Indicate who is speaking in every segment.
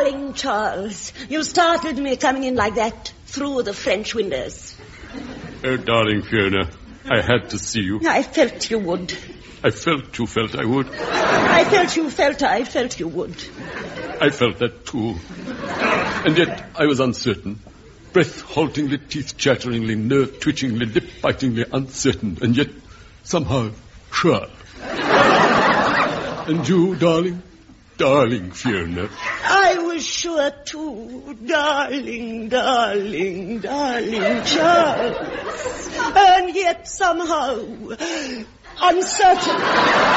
Speaker 1: Darling Charles, you startled me coming in like that through the French windows.
Speaker 2: Oh, darling Fiona, I had to see you.
Speaker 1: I felt you would.
Speaker 2: I felt you felt I would.
Speaker 1: I felt you felt I felt you would.
Speaker 2: I felt that too. And yet I was uncertain. Breath haltingly, teeth chatteringly, nerve twitchingly, lip bitingly uncertain. And yet somehow sure. And you, darling? Darling Fiona.
Speaker 1: I was sure too, darling, darling, darling Charles. And yet somehow uncertain.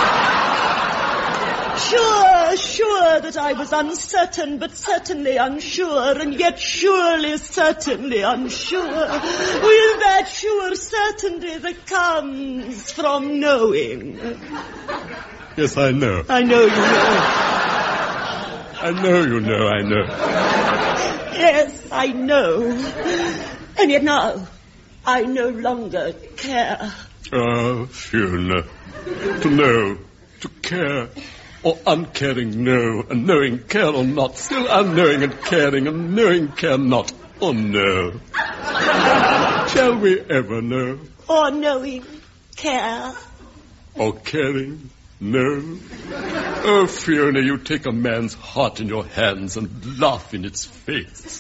Speaker 1: Sure that I was uncertain, but certainly unsure, and yet surely certainly unsure. With that sure certainty that comes from knowing.
Speaker 2: Yes, I know.
Speaker 1: I know you know.
Speaker 2: I know you know, I know.
Speaker 1: Yes, I know. And yet now, I no longer care.
Speaker 2: Ah, Fiona. To know, to care, or uncaring know, and knowing care or not, still unknowing and caring, and knowing care not, or no. Shall we ever know?
Speaker 1: Or knowing care.
Speaker 2: Or caring? No. Oh, Fiona, you take a man's heart in your hands and laugh in its face.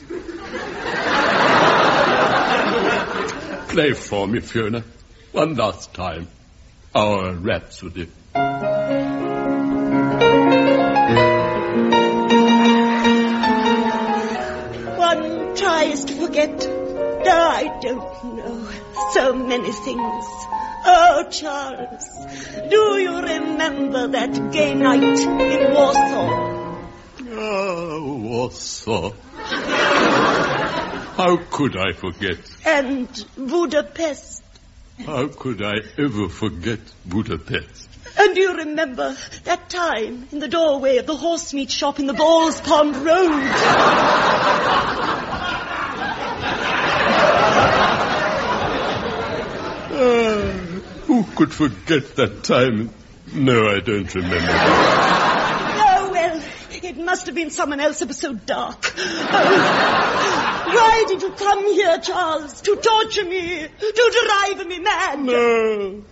Speaker 2: Play for me, Fiona. One last time. Our Rhapsody.
Speaker 1: One tries to forget. I don't know. So many things. Oh, Charles, do you remember that gay night in Warsaw?
Speaker 2: Oh, Warsaw. How could I forget?
Speaker 1: And Budapest.
Speaker 2: How could I ever forget Budapest?
Speaker 1: And do you remember that time in the doorway of the horse meat shop in the Balls Pond Road?
Speaker 2: Who could forget that time? No, I don't remember.
Speaker 1: Oh, well, it must have been someone else. It was so dark. Oh, why did you come here, Charles? To torture me? To drive me mad?
Speaker 2: No.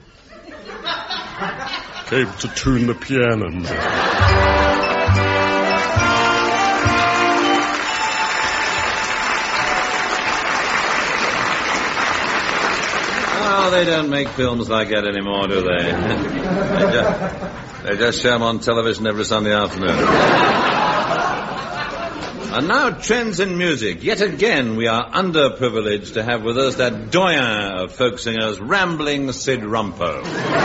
Speaker 2: Came to tune the piano.
Speaker 3: Oh, they don't make films like that anymore, do they? They just show them on television every Sunday afternoon. And now, trends in music. Yet again, we are underprivileged to have with us that doyen of folk singers, Rambling Sid Rumpo.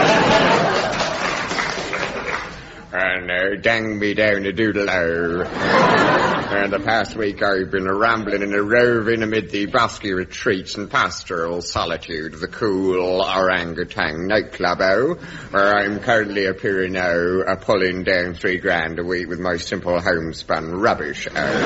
Speaker 4: And dang me down a doodle-o. And the past week I've been rambling and roving amid the bosky retreats and pastoral solitude of the cool orangutan nightclub, where I'm currently appearing now, pulling down $3,000 a week with my simple homespun rubbish, chirp and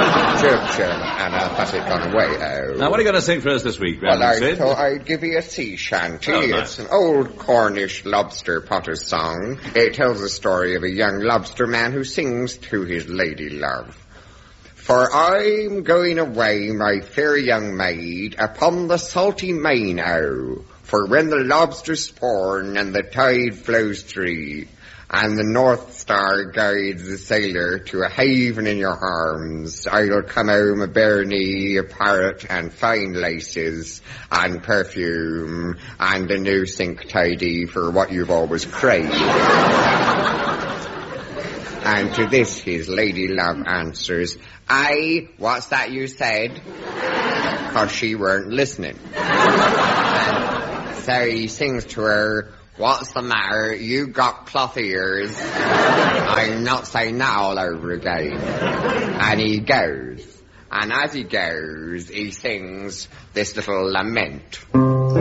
Speaker 4: pass it on away,
Speaker 3: Now, what are you going to sing for us this week,
Speaker 4: Well, I
Speaker 3: Sid?
Speaker 4: thought I'd give you a sea shanty.
Speaker 3: Oh, nice.
Speaker 4: It's an old Cornish lobster potter's song. It tells the story of a young lobster man who sings to his lady love. For I'm going away, my fair young maid, upon the salty main, for when the lobsters spawn and the tide flows free, and the North Star guides the sailor to a haven in your arms, I'll come home a bare knee, a parrot, and fine laces, and perfume, and a new sink tidy for what you've always craved. And to this his lady love answers, "Aye, what's that you said?" 'Cause she weren't listening. So he sings to her, "What's the matter? You got cloth ears." "I'm not saying that all over again." And he goes. And as he goes, he sings this little lament.